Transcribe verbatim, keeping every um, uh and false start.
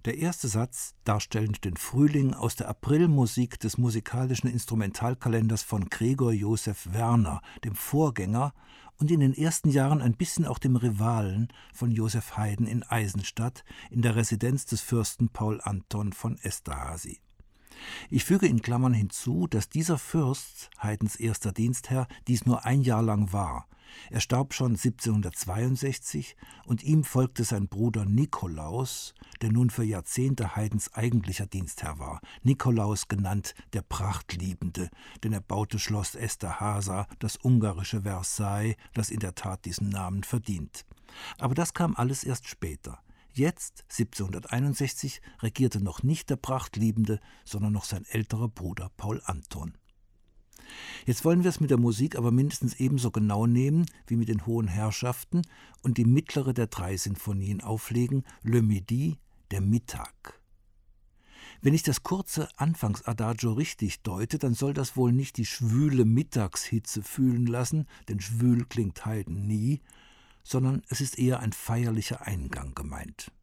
Der erste Satz, darstellend den Frühling aus der Aprilmusik des musikalischen Instrumentalkalenders von Gregor Josef Werner, dem Vorgänger und in den ersten Jahren ein bisschen auch dem Rivalen von Joseph Haydn in Eisenstadt in der Residenz des Fürsten Paul Anton von Esterházy. Ich füge in Klammern hinzu, dass dieser Fürst, Haydns erster Dienstherr, dies nur ein Jahr lang war. Er starb schon siebzehnhundertzweiundsechzig und ihm folgte sein Bruder Nikolaus, der nun für Jahrzehnte Haydns eigentlicher Dienstherr war. Nikolaus genannt der Prachtliebende, denn er baute Schloss Esterháza, das ungarische Versailles, das in der Tat diesen Namen verdient. Aber das kam alles erst später. Jetzt, siebzehnhunderteinundsechzig, regierte noch nicht der Prachtliebende, sondern noch sein älterer Bruder Paul Anton. Jetzt wollen wir es mit der Musik aber mindestens ebenso genau nehmen wie mit den hohen Herrschaften und die mittlere der drei Sinfonien auflegen, Le Midi, der Mittag. Wenn ich das kurze Anfangsadagio richtig deute, dann soll das wohl nicht die schwüle Mittagshitze fühlen lassen, denn schwül klingt Haydn nie, sondern es ist eher ein feierlicher Eingang gemeint.